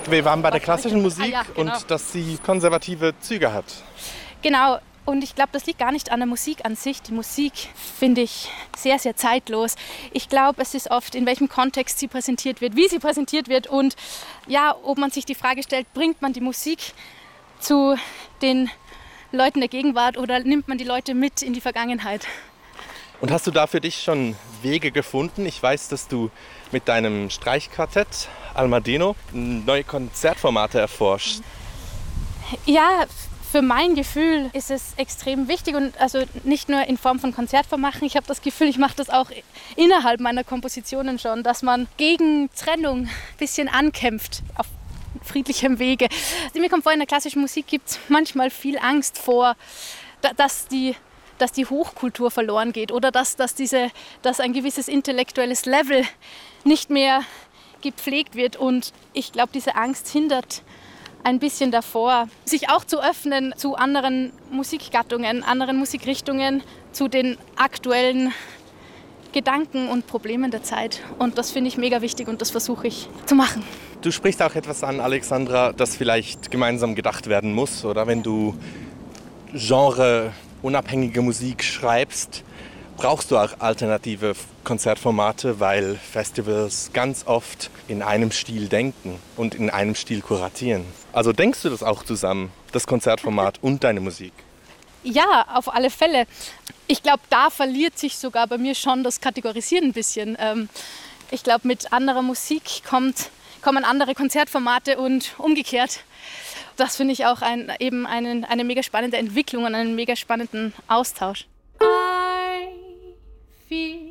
Wir waren bei der klassischen Musik ja, genau. und dass sie konservative Züge hat. Genau. Und ich glaube, das liegt gar nicht an der Musik an sich. Die Musik finde ich sehr, sehr zeitlos. Ich glaube, es ist oft, in welchem Kontext sie präsentiert wird, wie sie präsentiert wird und ja, ob man sich die Frage stellt, bringt man die Musik zu den Leuten der Gegenwart oder nimmt man die Leute mit in die Vergangenheit? Und hast du da für dich schon Wege gefunden? Ich weiß, dass du mit deinem Streichquartett Almadeno neue Konzertformate erforschst. Ja, für mein Gefühl ist es extrem wichtig und also nicht nur in Form von Konzertformaten. Ich habe das Gefühl, ich mache das auch innerhalb meiner Kompositionen schon, dass man gegen Trennung ein bisschen ankämpft auf friedlichem Wege. Mir kommt vor, in der klassischen Musik gibt es manchmal viel Angst vor, dass die Hochkultur verloren geht oder dass ein gewisses intellektuelles Level nicht mehr gepflegt wird. Und ich glaube, diese Angst hindert ein bisschen davor, sich auch zu öffnen zu anderen Musikgattungen, anderen Musikrichtungen, zu den aktuellen Gedanken und Problemen der Zeit. Und das finde ich mega wichtig und das versuche ich zu machen. Du sprichst auch etwas an, Alexandra, das vielleicht gemeinsam gedacht werden muss, oder? Wenn du genreunabhängige Musik schreibst, brauchst du auch alternative Konzertformate, weil Festivals ganz oft in einem Stil denken und in einem Stil kuratieren. Also denkst du das auch zusammen, das Konzertformat und deine Musik? Ja, auf alle Fälle. Ich glaube, da verliert sich sogar bei mir schon das Kategorisieren ein bisschen. Ich glaube, mit anderer Musik kommen andere Konzertformate und umgekehrt. Das finde ich auch eine mega spannende Entwicklung und einen mega spannenden Austausch. I feel